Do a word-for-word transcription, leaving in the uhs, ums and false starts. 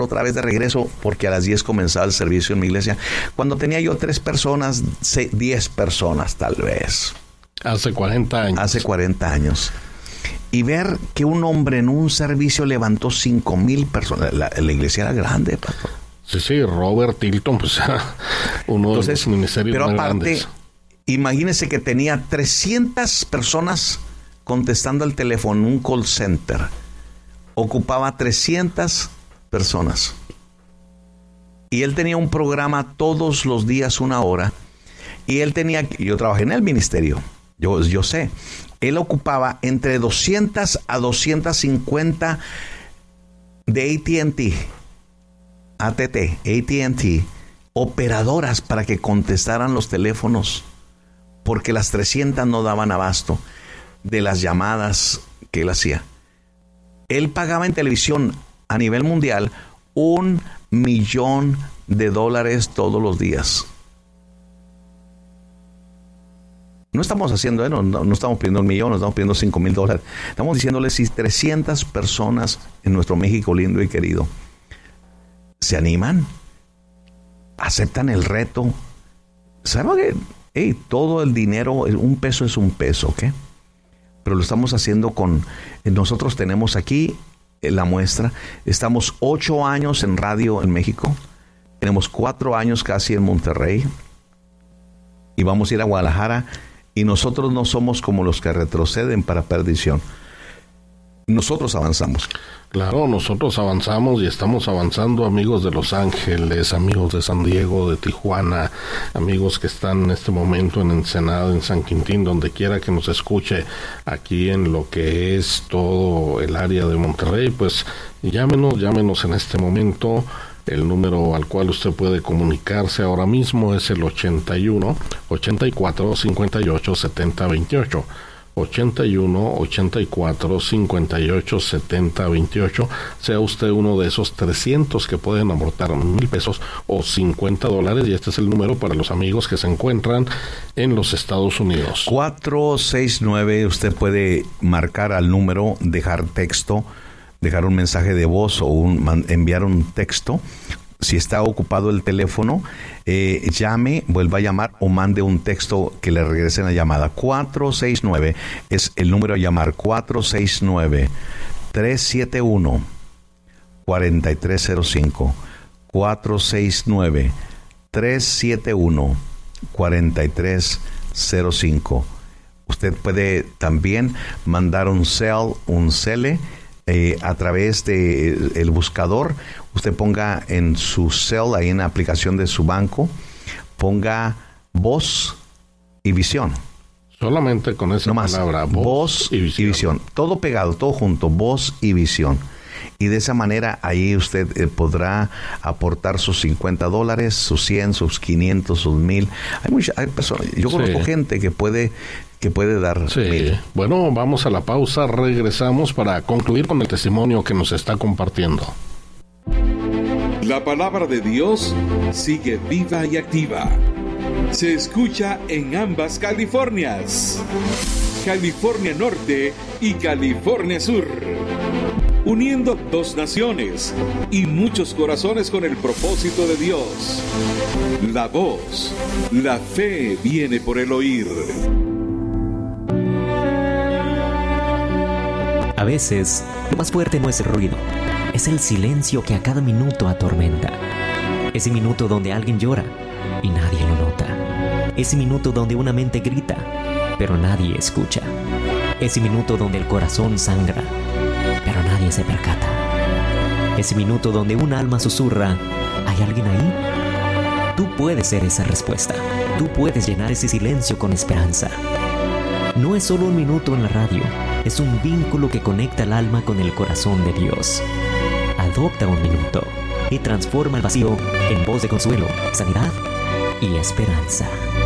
otra vez de regreso porque a las diez comenzaba el servicio en mi iglesia. Cuando tenía yo tres personas, diez personas tal vez. Hace cuarenta años. Hace cuarenta años. Y ver que un hombre en un servicio levantó cinco mil personas. La, la iglesia era grande, pastor. Sí, sí, Robert Tilton, pues uno Entonces, de los ministerios pero más aparte, grandes. Imagínese que tenía trescientas personas contestando al teléfono en un call center. Ocupaba trescientas personas. Y él tenía un programa todos los días, una hora. Y él tenía, yo trabajé en el ministerio, yo, yo sé. Él ocupaba entre doscientas a doscientas cincuenta de A T and T, A T T, A T and T, operadoras para que contestaran los teléfonos, porque las trescientas no daban abasto de las llamadas que él hacía. Él pagaba en televisión a nivel mundial un millón de dólares todos los días. No estamos haciendo, ¿eh? no, no, no estamos pidiendo un millón, no estamos pidiendo cinco mil dólares. Estamos diciéndoles si trescientas personas en nuestro México lindo y querido se animan, aceptan el reto. ¿Saben que hey, todo el dinero, un peso es un peso, ¿ok? Pero lo estamos haciendo con... Nosotros tenemos aquí la muestra. Estamos ocho años en radio en México. Tenemos cuatro años casi en Monterrey. Y vamos a ir a Guadalajara. Y nosotros no somos como los que retroceden para perdición. Nosotros avanzamos. Claro, nosotros avanzamos y estamos avanzando, amigos de Los Ángeles, amigos de San Diego, de Tijuana, amigos que están en este momento en Ensenada, en San Quintín, donde quiera que nos escuche, aquí en lo que es todo el área de Monterrey, pues llámenos, llámenos en este momento. El número al cual usted puede comunicarse ahora mismo es el ochenta y uno, ochenta y cuatro, cincuenta y ocho, setenta, veintiocho. ochenta y uno, ochenta y cuatro, cincuenta y ocho, setenta, veintiocho. Sea usted uno de esos trescientos que pueden aportar mil pesos o cincuenta dólares, y este es el número para los amigos que se encuentran en los Estados Unidos. cuatro seis nueve, usted puede marcar al número, dejar texto, dejar un mensaje de voz o un, man, enviar un texto. Si está ocupado el teléfono, eh, llame, vuelva a llamar o mande un texto que le regrese la llamada. cuatro seis nueve es el número a llamar. cuatro seis nueve, tres siete uno, cuatro tres cero cinco. cuatro seis nueve, tres siete uno, cuatro tres cero cinco. Usted puede también mandar un cel, un cele, Eh, a través de el buscador. Usted ponga en su cel, ahí en la aplicación de su banco, ponga voz y visión. Solamente con esa no más, palabra, voz, voz y, visión. y visión. Todo pegado, todo junto, voz y visión. Y de esa manera ahí usted eh, podrá aportar sus cincuenta dólares, sus cien, sus quinientos, sus mil. Hay mucha, hay personas, yo Sí. conozco gente que puede que puede dar Sí. mil. Bueno, vamos a la pausa, regresamos para concluir con el testimonio que nos está compartiendo. La palabra de Dios sigue viva y activa. Se escucha en ambas Californias, California Norte y California Sur, uniendo dos naciones y muchos corazones con el propósito de Dios. La voz, la fe viene por el oír. A veces, lo más fuerte no es el ruido, es el silencio que a cada minuto atormenta. Ese minuto donde alguien llora y nadie lo nota. Ese minuto donde una mente grita, pero nadie escucha. Ese minuto donde el corazón sangra, pero nadie se percata. Ese minuto donde un alma susurra, ¿hay alguien ahí? Tú puedes ser esa respuesta. Tú puedes llenar ese silencio con esperanza. No es solo un minuto en la radio, es un vínculo que conecta el alma con el corazón de Dios. Adopta un minuto y transforma el vacío en voz de consuelo, sanidad y esperanza.